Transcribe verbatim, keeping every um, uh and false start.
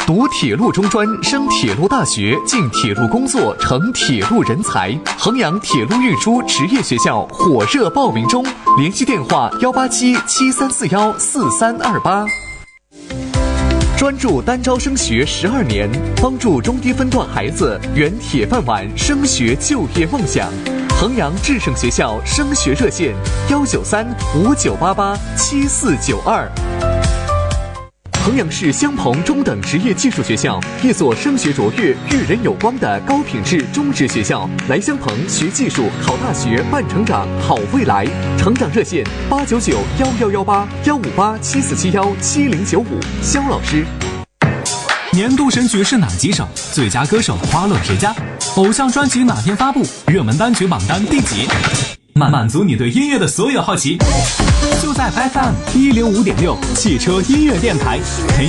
读铁路中专，升铁路大学，进铁路工作，成铁路人才。衡阳铁路运输职业学校火热报名中，联系电话幺八七七三四幺四三二八。专注单招升学十二年，帮助中低分段孩子圆铁饭碗升学就业梦想。衡阳智胜学校升学热线：幺九三五九八八七四九二。衡阳市襄鹏中等职业技术学校，一所升学卓越、育人有光的高品质中职学校。来襄鹏学技术、考大学、办成长、好未来。成长热线：八九九幺幺幺八幺五八七四七幺七零九五。肖老师。 年度神曲是哪几首？最佳歌手花落谁家？偶像专辑哪天发布？热门单曲榜单第几？满满足你对音乐的所有好奇，就在 F M 一零五点六汽车音乐电台，陪